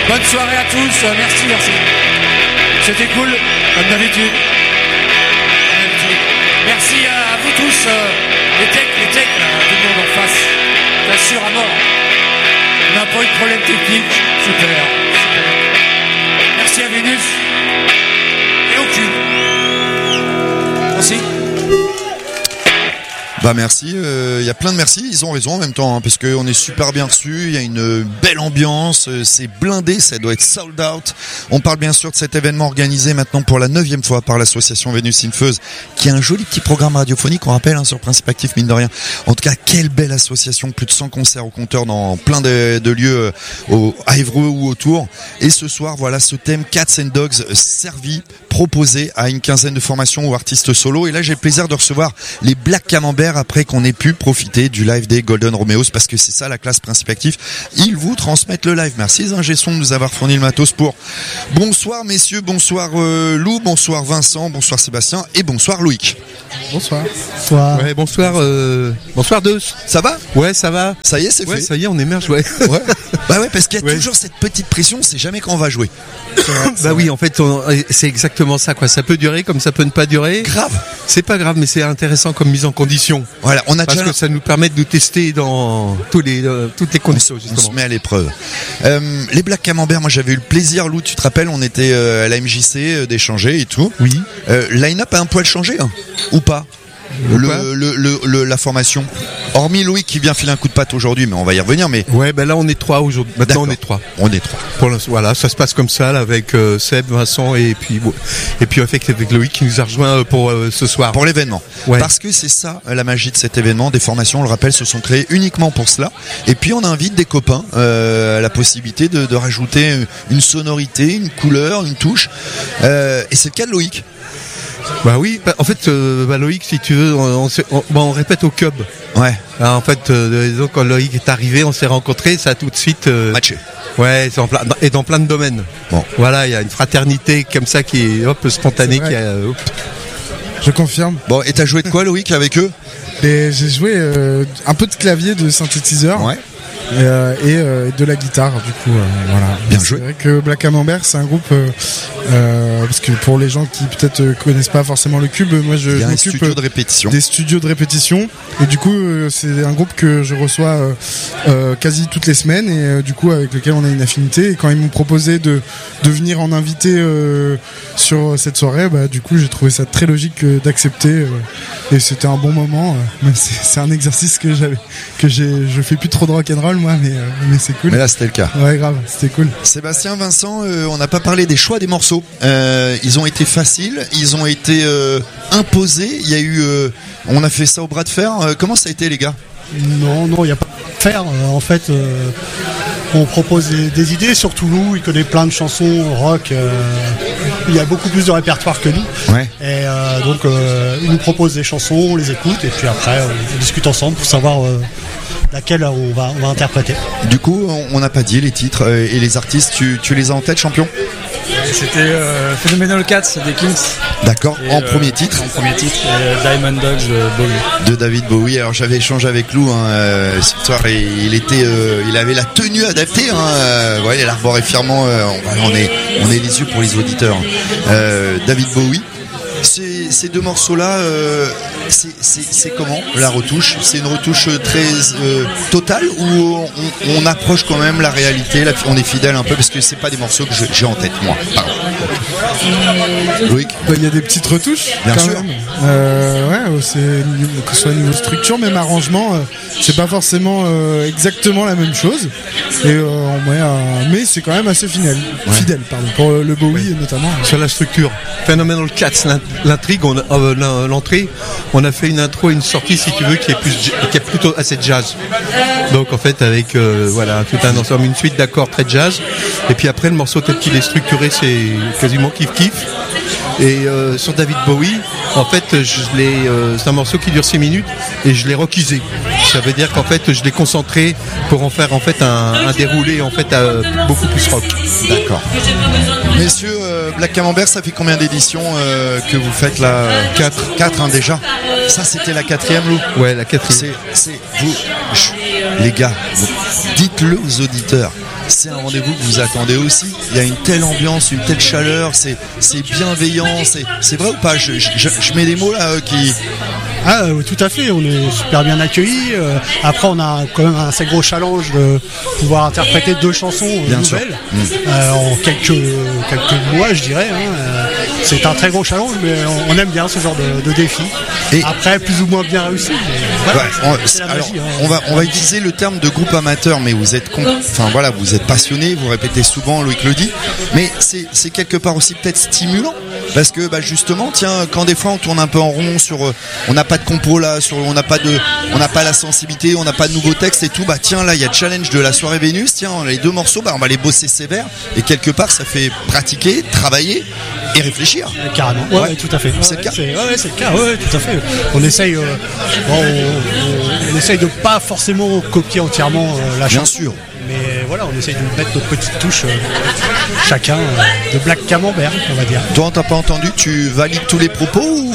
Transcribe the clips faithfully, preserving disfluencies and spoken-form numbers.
Bonne soirée à tous, merci, merci. C'était cool, comme d'habitude. Merci à vous tous, les techs, les techs, tout le monde en face. J'assure à mort. On n'a pas eu de problème technique, super. super. Merci à Vénus et au cul. Merci. Bah merci, il euh, y a plein de merci, ils ont raison en même temps, hein, parce qu'on est super bien reçus, il y a une belle ambiance, euh, c'est blindé, ça doit être sold out. On parle bien sûr de cet événement organisé maintenant pour la neuvième fois par l'association Vénus Infeuse, qui a un joli petit programme radiophonique, on rappelle, hein, sur Principe Actif, mine de rien. En tout cas, quelle belle association, plus de cent concerts au compteur dans plein de, de lieux euh, au, à Évreux ou autour. Et ce soir, voilà ce thème Cats and Dogs servi, proposé à une quinzaine de formations ou artistes solo. Et là, j'ai le plaisir de recevoir les Black Camembert après qu'on ait pu profiter du live des Golden Romeos, parce que c'est ça la classe Principe Actif. Ils vous transmettent le live. Merci les ingé son de nous avoir fourni le matos pour. Bonsoir messieurs, bonsoir euh, Lou, bonsoir Vincent, bonsoir Sébastien et bonsoir Loïc. Bonsoir. Bonsoir. Ouais, bonsoir. Euh... Bonsoir Deus. Ça va? Ouais, ça va. Ça y est, c'est ouais, fait. Ça y est, on émerge, ouais. ouais. Bah ouais, parce qu'il y a ouais. toujours cette petite pression, c'est jamais quand on va jouer. Bah oui, en fait, on... c'est exactement ça, quoi. Ça peut durer comme ça peut ne pas durer. Grave. C'est pas grave, mais c'est intéressant comme mise en condition. Voilà, on a parce déjà... que ça nous permet de nous tester dans tous les euh, toutes les conditions. On, justement. on se met à l'épreuve. Euh, les Black Camembert, moi j'avais eu le plaisir, Lou, tu te rappelles, on était euh, à la M J C euh, d'échanger et tout. Oui. Euh, line-up a un poil changé, hein, ou pas? Le, le, le, le, la formation. Hormis Louis qui vient filer un coup de patte aujourd'hui, mais on va y revenir. Mais ouais, ben là on est trois aujourd'hui. Maintenant D'accord. on est trois. On est trois. Pour le, voilà, ça se passe comme ça là, avec euh, Seb, Vincent et puis bon, et puis avec, avec Loïc qui nous a rejoint pour euh, ce soir. Pour l'événement. Ouais. Parce que c'est ça la magie de cet événement. Des formations, on le rappelle, se sont créées uniquement pour cela. Et puis on invite des copains euh, à la possibilité de, de rajouter une sonorité, une couleur, une touche. Euh, et c'est le cas de Loïc. Bah oui, bah, en fait, euh, bah Loïc, si tu veux, on, on, on, bah on répète au Cub. Ouais. Alors, en fait, euh, donc, quand Loïc est arrivé, on s'est rencontrés, ça a tout de suite euh, matché. Ouais, c'est en plein, et dans plein de domaines. Bon. Voilà, il y a une fraternité comme ça qui est hop spontanée, qui a, hop. Je confirme. Bon, et t'as joué de quoi, Loïc, avec eux? Et j'ai joué euh, un peu de clavier, de synthétiseur. Ouais. Et, euh, et euh, de la guitare, du coup, euh, voilà. Bien c'est joué. C'est vrai que Black Camembert, c'est un groupe, euh, euh, parce que pour les gens qui peut-être euh, connaissent pas forcément le Cube, moi je, Il y a je un m'occupe studio de répétition. des studios de répétition. Et du coup, euh, c'est un groupe que je reçois euh, euh, quasi toutes les semaines et euh, du coup avec lequel on a une affinité. Et quand ils m'ont proposé de, de venir en invité euh, sur cette soirée, bah, du coup j'ai trouvé ça très logique euh, d'accepter. Euh, et c'était un bon moment. Euh, même c'est, c'est un exercice que j'avais, que j'ai, je fais plus trop de rock'n'roll moi, mais euh, mais c'est cool. Mais là c'était le cas. Ouais, grave, c'était cool. Sébastien, Vincent, euh, on n'a pas parlé des choix des morceaux. Euh, ils ont été faciles, ils ont été euh, imposés. Il y a eu, euh, on a fait ça au bras de fer. Euh, comment ça a été, les gars? Non, non, il n'y a pas à faire. Euh, en fait, euh, on propose des, des idées. Surtout Lou, il connaît plein de chansons rock. Euh, il y a beaucoup plus de répertoire que nous. Ouais. Et euh, donc, euh, il nous propose des chansons, on les écoute et puis après, on, on discute ensemble pour savoir euh, laquelle on va, on va interpréter. Du coup, on n'a pas dit les titres euh, et les artistes. Tu, tu les as en tête, champion? C'était euh, Phenomenal Cats des Kings. D'accord, Et, en euh, premier titre. En premier titre, et, euh, Diamond Dogs de Bowie. De David Bowie. Alors j'avais échangé avec Lou hein, euh, ce soir et il était, euh, il avait la tenue adaptée. Hein, euh, ouais, l'arboréfièrement, euh, on, on est, on est les yeux pour les auditeurs. Euh, David Bowie. Ces, ces deux morceaux-là, euh, c'est, c'est, c'est comment la retouche? C'est une retouche très euh, totale ou on, on approche quand même la réalité, là, on est fidèle un peu parce que c'est pas des morceaux que je, j'ai en tête moi. Pardon. Loïc, il bah, y a des petites retouches. Bien quand sûr. Même. Euh, ouais, c'est que ce soit niveau structure, même arrangement, euh, c'est pas forcément euh, exactement la même chose. Et euh, ouais, euh, mais c'est quand même assez fidèle, ouais. fidèle, pardon, pour le Bowie oui. notamment. Sur la structure, Phenomenal Cats, l'intrigue, on a, euh, l'entrée, on a fait une intro et une sortie, si tu veux, qui est plus, qui est plutôt assez jazz. Donc en fait, avec euh, voilà tout un ensemble, une suite d'accords très jazz. Et puis après, le morceau tel qu'il est structuré, c'est quasiment kiff kiff. Et euh, sur David Bowie, en fait, je l'ai, euh, c'est un morceau qui dure six minutes et je l'ai requisé. Ça veut dire qu'en fait, je l'ai concentré pour en faire en fait un, un déroulé en fait euh, beaucoup plus rock. D'accord. Messieurs, euh, Black Camembert, ça fait combien d'éditions euh, que vous faites là? Quatre. Quatre hein, déjà. Ça, c'était la quatrième, Lou. Ouais, la quatrième. C'est, c'est vous, je- les gars, vous, dites-le aux auditeurs. C'est un rendez-vous que vous attendez aussi. Il y a une telle ambiance, une telle chaleur, c'est, c'est bienveillant, c'est, c'est vrai ou pas? je, je, je, je mets des mots là euh, qui. Ah, euh, tout à fait, on est super bien accueillis. Euh, après, on a quand même un assez gros challenge de pouvoir interpréter deux chansons euh, Bien sûr. nouvelles euh, en quelques, quelques mois, je dirais. Hein. Euh, C'est un très gros challenge, mais on, on aime bien ce genre de, de défi. Et- Après, plus ou moins bien réussi. mais voilà, Ouais, c'est- on, c'est la alors, magie. hein. on va on va utiliser le terme de groupe amateur, mais vous êtes con- enfin voilà, vous êtes passionné, vous répétez souvent, Loïc le dit, mais c'est c'est quelque part aussi peut-être stimulant parce que bah justement, tiens, quand des fois on tourne un peu en rond sur, euh, on n'a pas de compo là, sur, on n'a pas de, on n'a pas la sensibilité, on n'a pas de nouveaux textes et tout, bah tiens là il y a le challenge de la soirée Vénus, tiens les deux morceaux, bah on va les bosser sévère et quelque part ça fait pratiquer, travailler et réfléchir. Carrément, ouais, Ouais. ouais, tout à fait. C'est Ouais, le cas. ouais, ouais, c'est le cas, ouais, tout à fait. On essaye, euh, bon, on, on- on essaye de pas forcément copier entièrement euh, la Bien chanson. sûr. Mais voilà, on essaye de mettre nos petites touches euh, chacun euh, de Black Camembert, on va dire. Toi, t'as pas entendu, tu valides tous les propos ou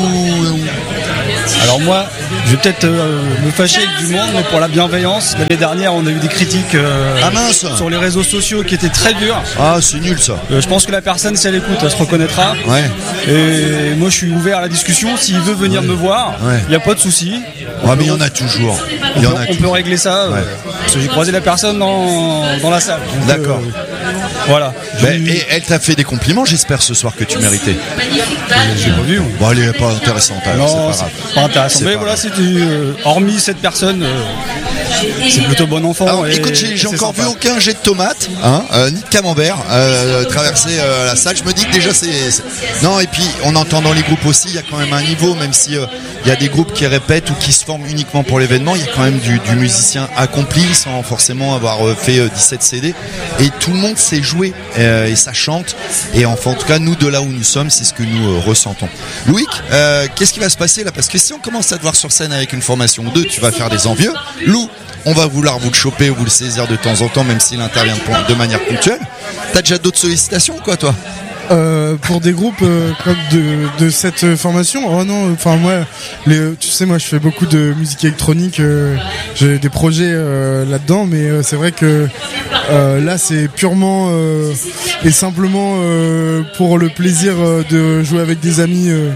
Alors moi, je vais peut-être euh, me fâcher avec du monde, mais pour la bienveillance, l'année dernière, on a eu des critiques euh, Ah mince. sur les réseaux sociaux qui étaient très dures. Ah, c'est nul ça. Euh, je pense que la personne, si elle écoute, elle se reconnaîtra. Ouais. Et moi, je suis ouvert à la discussion. S'il veut venir me voir, il Ouais. n'y a pas de souci. Ah, mais il y en a toujours. On, Il y peut, en a on peut toujours. régler ça. euh, Ouais. Parce que j'ai croisé la personne dans, dans la salle. Donc, D'accord. euh, voilà. Mais- et elle t'a fait des compliments, j'espère, ce soir que tu méritais. J'ai pas vu. Bon, elle est pas intéressante, alors Non, c'est pas grave. c'est pas intéressant. C'est Mais pas voilà, grave. c'était euh, hormis cette personne, euh, c'est plutôt bon enfant. Alors, et- écoute, j'ai, et j'ai c'est encore sympa. vu aucun jet de tomates, hein, euh, ni de camembert, euh, traverser euh, la salle. Je me dis que déjà c'est, c'est- non. Et puis, on entend dans les groupes aussi, il y a quand même un niveau, même si euh, il y a des groupes qui répètent ou qui se forment uniquement pour l'événement. Il y a quand même du, du musicien accompli, sans forcément avoir euh, fait euh, dix-sept C D. Et tout le monde sait jouer euh, et ça chante. Et enfin, en tout cas, nous de là où nous sommes, c'est ce que nous euh, ressentons. Loïc, euh, qu'est-ce qui va se passer là? Parce que si on commence à te voir sur scène avec une formation deux, tu vas faire des envieux. Lou, on va vouloir vous le choper ou vous le saisir de temps en temps, même s'il intervient de, de manière ponctuelle. T'as déjà d'autres sollicitations, quoi, toi? Euh, pour des groupes euh, comme de, de cette euh, formation, oh non, enfin moi, les, tu sais, moi je fais beaucoup de musique électronique, euh, j'ai des projets euh, là-dedans, mais euh, c'est vrai que euh, là c'est purement euh, et simplement euh, pour le plaisir euh, de jouer avec des amis euh,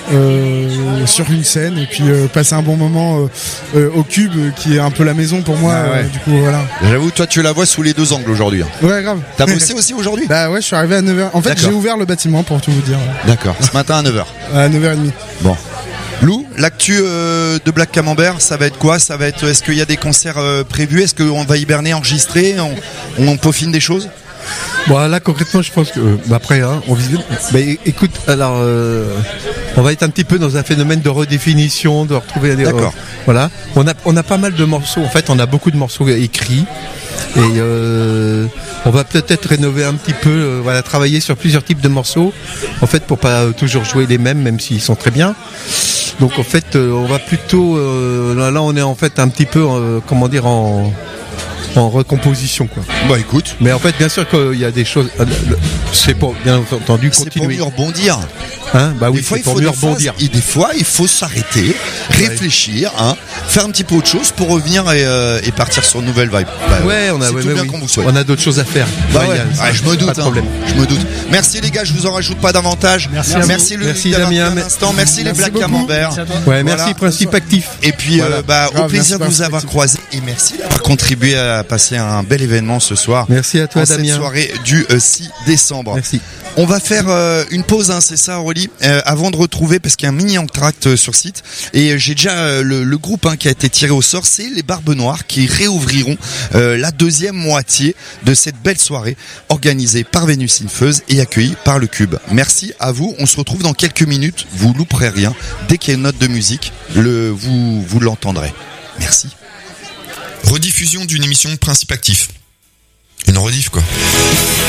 euh, sur une scène et puis euh, passer un bon moment euh, euh, au Cube, euh, qui est un peu la maison pour moi. Ah ouais. euh, du coup, voilà. J'avoue, toi, tu la vois sous les deux angles aujourd'hui. hein. Ouais, grave. T'as bossé aussi aujourd'hui? Bah ouais, je suis arrivé à neuf heures. En fait, D'accord. j'ai ouvert le bâtiment pour tout vous dire. ouais. D'accord. Ce matin à neuf heures. À neuf heures trente. Bon. Lou, l'actu euh, de Black Camembert, ça va être quoi? Ça va être, est-ce qu'il y a des concerts euh, prévus? Est-ce qu'on va hiberner, enregistrer? On, on peaufine des choses? Bon, là concrètement, je pense que euh, bah, après, hein, on visite. Bah, é- écoute, alors, euh, on va être un petit peu dans un phénomène de redéfinition, de retrouver. des- D'accord. euh, voilà. On a, on a pas mal de morceaux. En fait, on a beaucoup de morceaux écrits. Et euh, on va peut-être rénover un petit peu, euh, voilà, travailler sur plusieurs types de morceaux, en fait, pour pas euh, toujours jouer les mêmes, même s'ils sont très bien. Donc, en fait, euh, on va plutôt, euh, là, là, on est en fait un petit peu, euh, comment dire, en en recomposition, quoi. Bah écoute, Mais en fait, bien sûr qu'il y a des choses. euh, le- C'est pour, bien entendu, c'est pour continuer. mieux rebondir. Hein, bah oui, des fois, c'est il pour faut mieux des phases, rebondir. et des fois, il faut s'arrêter, réfléchir, hein, faire un petit peu autre chose pour revenir et, euh, et partir sur une nouvelle vibe. Bah, Ouais, on a, c'est ouais, tout ouais, bien oui. qu'on vous souhaite. On a d'autres choses à faire. Bah Ouais, ouais, il y a- ouais, je me pas doute, de hein. problème. Je me doute. Merci les gars, je vous en rajoute pas davantage. Merci à vous. merci le Merci, d'avoir Damien. pris un instant. Merci, les Merci Black beaucoup. Camembert. Merci à toi. Ouais, merci, Voilà. principe actif. Et puis, Voilà. euh, bah, au Grave, plaisir de merci, vous merci. avoir croisé et merci d'avoir contribué à passer un bel événement ce soir. Merci à toi, en cette Damien. soirée du euh, six décembre. Merci. On va faire euh, une pause, hein, c'est ça, Aurélie, euh, avant de retrouver, parce qu'il y a un mini entracte euh, sur site. Et euh, j'ai déjà euh, le, le groupe hein, qui a été tiré au sort, c'est les Barbes Noires qui réouvriront euh, la deuxième moitié de cette belle soirée organisée par Vénus Infeuse et accueillie par le Cube. Merci à vous. On se retrouve dans quelques minutes. Vous louperez rien. Dès qu'il y a une note de musique, le, vous, vous l'entendrez. Merci. Rediffusion d'une émission de Principe Actif. Une rediff, quoi.